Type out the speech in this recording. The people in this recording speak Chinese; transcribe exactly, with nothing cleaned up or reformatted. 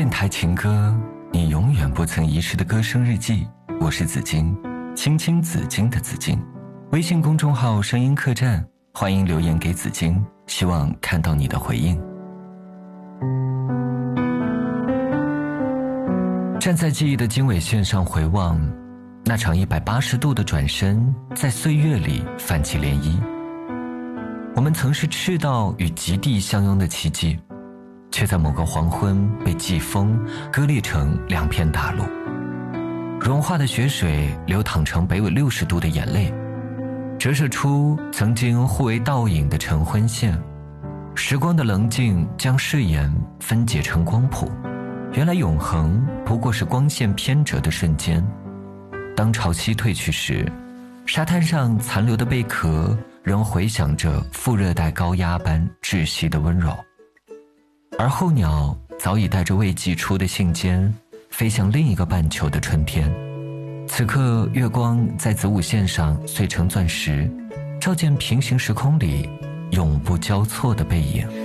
电台情歌，你永远不曾遗失的歌声日记。我是紫金，青青紫金的紫金。微信公众号声音客栈，欢迎留言给紫金，希望看到你的回应。站在记忆的经纬线上回望，那场一百八十度的转身，在岁月里泛起涟漪。我们曾是赤道与极地相拥的奇迹，却在某个黄昏被季风割裂成两片大陆。融化的雪水流淌成北纬六十度的眼泪，折射出曾经互为倒影的晨昏线。时光的棱镜将誓言分解成光谱，原来永恒不过是光线偏折的瞬间。当潮汐退去时，沙滩上残留的贝壳仍回响着副热带高压般窒息的温柔，而候鸟早已带着未寄出的信笺飞向另一个半球的春天。此刻月光在子午线上碎成钻石，照见平行时空里永不交错的背影。